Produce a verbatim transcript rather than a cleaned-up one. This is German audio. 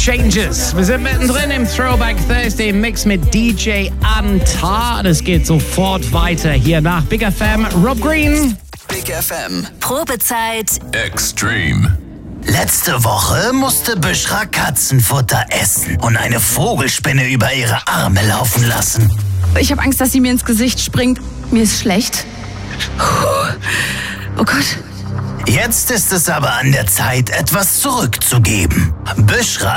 Changes. Wir sind mittendrin im Throwback Thursday Mix mit D J Antar. Es geht sofort weiter hier nach Big F M. Rob Green. Big F M. Probezeit. Extreme. Letzte Woche musste Büschra Katzenfutter essen und eine Vogelspinne über ihre Arme laufen lassen. Ich habe Angst, dass sie mir ins Gesicht springt. Mir ist schlecht. Oh Gott. Jetzt ist es aber an der Zeit, etwas zurückzugeben. Büschra